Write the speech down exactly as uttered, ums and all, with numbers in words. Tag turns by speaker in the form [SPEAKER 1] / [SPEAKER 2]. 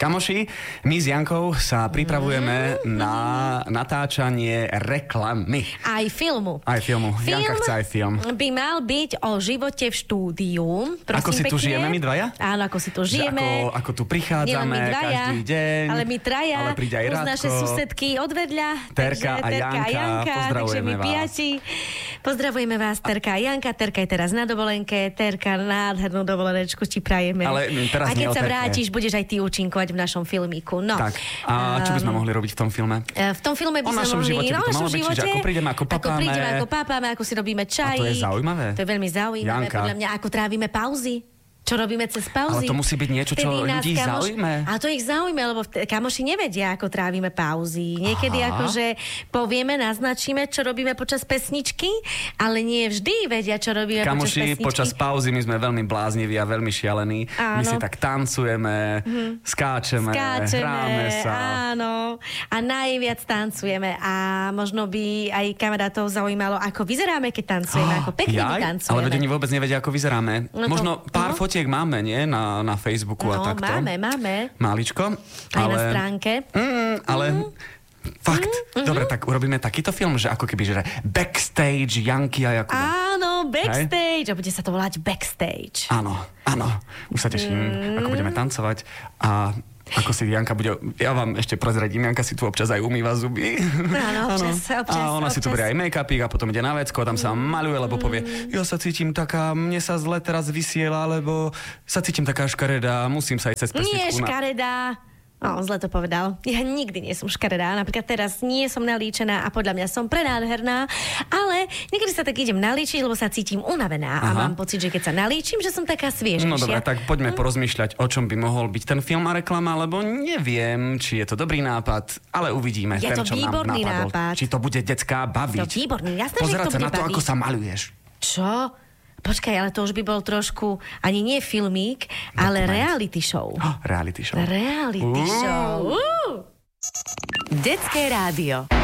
[SPEAKER 1] Kamoši, my s Jankou sa pripravujeme mm. na natáčanie reklamy.
[SPEAKER 2] Aj filmu.
[SPEAKER 1] Aj filmu. Film Janka chce aj film.
[SPEAKER 2] By mal byť o živote v štúdiu. Prosím,
[SPEAKER 1] ako si
[SPEAKER 2] pekne.
[SPEAKER 1] Tu žijeme my dvaja?
[SPEAKER 2] Áno, ako si tu žijeme.
[SPEAKER 1] Ako, ako tu prichádzame každý deň.
[SPEAKER 2] Ale my traja.
[SPEAKER 1] Ale príde aj Radko.
[SPEAKER 2] Naše susedky odvedľa.
[SPEAKER 1] Terka
[SPEAKER 2] takže,
[SPEAKER 1] a
[SPEAKER 2] Terka
[SPEAKER 1] Janka.
[SPEAKER 2] A Janka takže my
[SPEAKER 1] vás.
[SPEAKER 2] piati. Pozdravujeme vás, Terka a Janka. Terka je teraz na dovolenke. Terka, nádhernú dovolenečku ti prajeme.
[SPEAKER 1] Ale teraz
[SPEAKER 2] a keď sa
[SPEAKER 1] Terke.
[SPEAKER 2] vrátiš, budeš aj ty účinkovať v našom filmíku. No.
[SPEAKER 1] Tak. A čo by sme mohli robiť v tom filme?
[SPEAKER 2] V tom filme by
[SPEAKER 1] o
[SPEAKER 2] sme
[SPEAKER 1] našom
[SPEAKER 2] mohli...
[SPEAKER 1] živote by to malo byť, čiže ako prídeme, ako papáme.
[SPEAKER 2] Ako prídeme, ako papáme, ako si robíme čaj.
[SPEAKER 1] A to je zaujímavé.
[SPEAKER 2] To je veľmi zaujímavé.
[SPEAKER 1] Janka.
[SPEAKER 2] Podľa mňa, ako trávime pauzy. Čo robíme cez pauzy.
[SPEAKER 1] Ale to musí byť niečo, čo ľudí kamoš... zaujme.
[SPEAKER 2] A to ich zaujme, lebo kamoši nevedia, ako trávime pauzy. Niekedy Aha. akože povieme, naznačíme, čo robíme počas pesničky, ale nie vždy vedia, čo robíme
[SPEAKER 1] kamoši,
[SPEAKER 2] počas pesničky.
[SPEAKER 1] Počas pauzy my sme veľmi blázniví a veľmi šialení. Áno. My si tak tancujeme, hm. skáčeme, skáčeme, hráme sa.
[SPEAKER 2] Áno. A najviac tancujeme. A možno by aj kamarátov zaujímalo, ako vyzeráme, keď tancujeme, oh, ako pekne my tancujeme.
[SPEAKER 1] Ale oni vôbec nevedia, ako vyzeráme. No to, možno pár no? fotiek máme, nie? Na, na Facebooku
[SPEAKER 2] no,
[SPEAKER 1] a takto.
[SPEAKER 2] máme, máme.
[SPEAKER 1] Máličko.
[SPEAKER 2] Aj
[SPEAKER 1] ale...
[SPEAKER 2] na stránke.
[SPEAKER 1] Mm, ale... Mm. Fakt. Mm-hmm. Dobre, tak urobíme takýto film, že ako keby, že backstage Janky a Jakuba.
[SPEAKER 2] Áno, backstage. Hej? A bude sa to volať backstage.
[SPEAKER 1] Áno, áno. Už sa teším, mm. ako budeme tancovať. A ako si Janka bude... Ja vám ešte prezradím, Janka si tu občas aj umýva zuby.
[SPEAKER 2] Áno, občas, občas.
[SPEAKER 1] A ona
[SPEAKER 2] občas.
[SPEAKER 1] si tu berie aj make-upík a potom ide na vecko, tam sa maluje, lebo povie, ja sa cítim taká, mne sa zle teraz vysiela, lebo sa cítim taká škaredá, musím sa aj cez pesničku...
[SPEAKER 2] Nie škaredá. No, zle to povedal. Ja nikdy nie som škaredá. Napríklad teraz nie som nalíčená a podľa mňa som prenádherná, ale niekedy sa tak idem nalíčiť, lebo sa cítim unavená. Aha. A mám pocit, že keď sa nalíčim, že som taká sviežejšia.
[SPEAKER 1] No dobre, tak poďme hm. porozmýšľať, o čom by mohol byť ten film a reklama, lebo neviem, či je to dobrý nápad, ale uvidíme.
[SPEAKER 2] Je
[SPEAKER 1] ten,
[SPEAKER 2] to
[SPEAKER 1] čo
[SPEAKER 2] výborný
[SPEAKER 1] nám
[SPEAKER 2] nápad.
[SPEAKER 1] Či to bude decká baviť.
[SPEAKER 2] Je to výborný, jasné,
[SPEAKER 1] Pozerať
[SPEAKER 2] že to
[SPEAKER 1] sa
[SPEAKER 2] bude
[SPEAKER 1] na to,
[SPEAKER 2] baviť.
[SPEAKER 1] ako sa maluješ.
[SPEAKER 2] Čo? Počkaj, ale to už by bol trošku ani nie filmík, Dokument. ale reality show.
[SPEAKER 1] Oh, reality show.
[SPEAKER 2] Reality uh. show. Uh.
[SPEAKER 3] Detské rádio.